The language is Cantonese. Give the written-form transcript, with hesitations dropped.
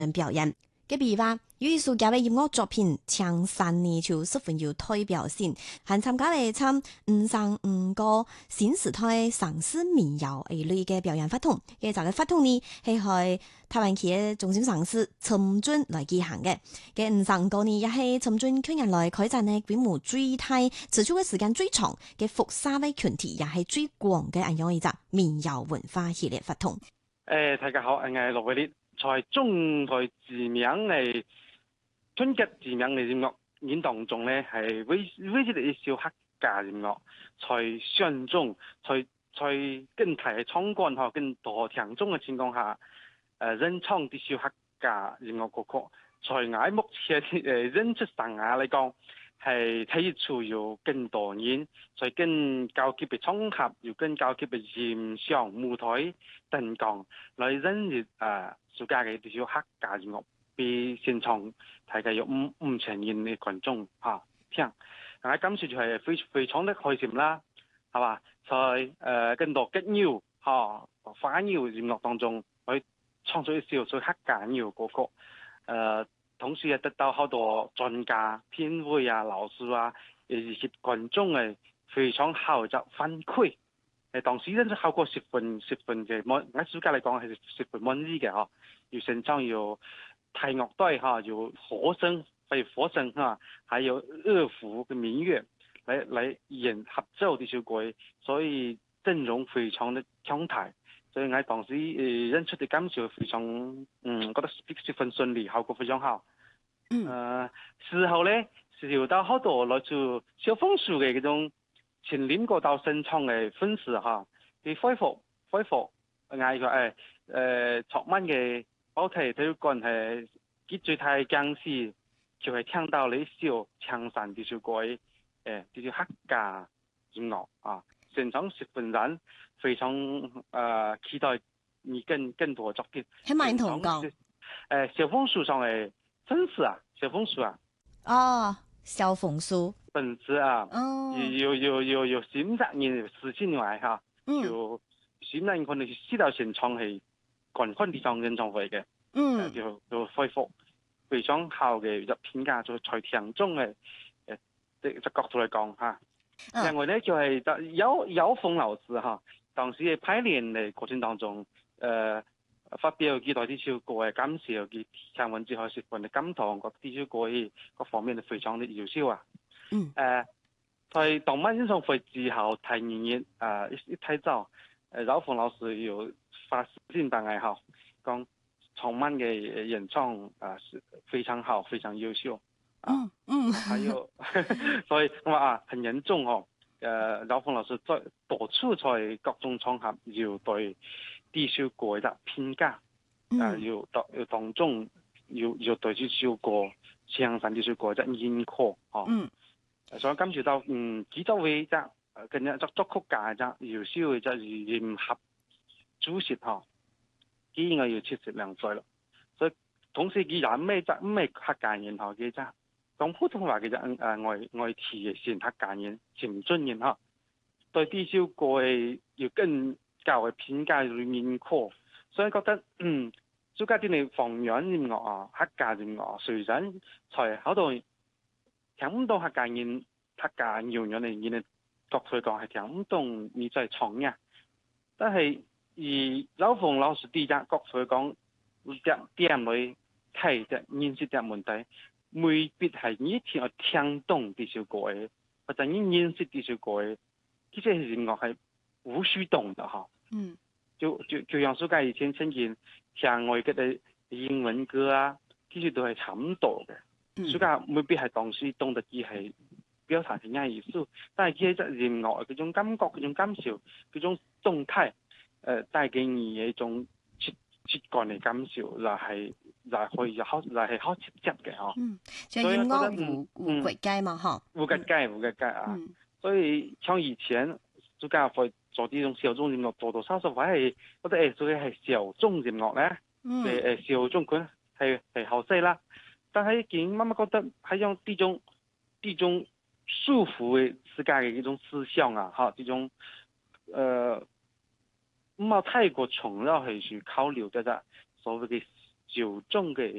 表演。佢比如話，有藝術家嘅音樂作品，唱山呢就十分有代表性，還參加嚟參535個新時代城市民謠一類嘅表演活動。嘅就嘅活動呢，係喺台灣區嘅中心城市深圳來舉行嘅。嘅535個呢，亦係深圳去年來開展嘅規模最大、持續嘅時間最長嘅複沙威群體，也係最廣嘅一樣一隻民謠文化系列活動。 大家好，我係羅偉烈。在中台知名嘅春節知名嘅音樂演當中咧，係唯一一首客家音樂，在選中，在更大嘅場館和更多聽眾嘅情況下，演唱呢首客家音樂歌曲，在我目前演出生涯嚟講，係第一次有更多人，在更高級嘅場合，有更高級嘅音響舞台燈光來演繹暑假嘅呢首客家音樂，俾現場大概有5,000人嘅觀眾聽，我感受就係非常的開心啦，係嘛？在更多嘅謠花謠音樂當中，去創作一首客家謠歌曲，同時也得到好多專家、評委老師以及觀眾嘅非常好嘅反饋。當時呢效果十分嘅，喺暑假嚟講係十分滿意嘅有現場有大樂隊有火聲還有樂府嘅民樂來演合奏呢首歌，所以陣容非常的強大。所以我當時演出的感受非常覺得十分順利，效果非常好。事後呢受到好多來自小鳳樹嘅嗰種前年過到現場嘅粉絲佢恢復嗌佢昨晚嘅保體體育館係佢最大嘅驚喜，就係聽到你首唱山呢首歌呢首客家音樂現場十分人非常期待你更多作品。 喺埋同講小鳳樹上嘅粉絲小鳳樹小鳳樹粉絲有40人事先來就40人可能是知道現場係觀看呢場演唱會嘅，就恢復非常好嘅一評價，就在聽眾嘅角度嚟講另外呢就係姚峰老師當時嘅排練嘅過程當中，發表幾代呢首歌嘅感受，佢聽完之後十分嘅感動，覺得呢首歌各方面都非常的優秀在當晚演唱會之後，睇完一睇到姚峰老師有發私信俾我講當晚嘅演唱是非常好，非常優秀還有所以我話很嚴重姚峰老師在多處在各種場合要對呢首歌嘅評價要當中要對呢首歌唱山呢首歌嘅認可所以感受到幾多位跟作曲家優秀嘅聯合主席佢應該要72歲啦，所以同時佢也唔係客家人佢講普通話嘅外地嘅先客家人潛進人對呢首歌要更高嘅評價要認可，所以覺得暑假啲嘅方言音樂客家音樂雖然在好多聽唔到客家謠言嘅角度嚟講係聽唔懂你在唱嘅，但係而姚峰老師啲角度嚟講點嚟睇嘅認識嘅問題，未必係你聽懂呢首歌嘅，或者你認識呢首歌嘅，其實音樂係無需懂的就像暑假以前曾經聽外國嘅英文歌其實都係差唔多嘅，暑假未必係當時懂得佢係表達係咩意思，但係其實音樂嗰種感覺、嗰種感受、嗰種動態帶給你一種直觀嘅感受，係可以好直接嘅就音樂無國界嘛無國界所以像以前暑假會做呢種小眾音樂，多多少少係覺得所以係小眾音樂咧，小眾佢係好細啦，但係見慢慢覺得係用呢種束縛嘅世界嘅呢種思想呢種唔好太過重要去考慮所謂嘅九種嘅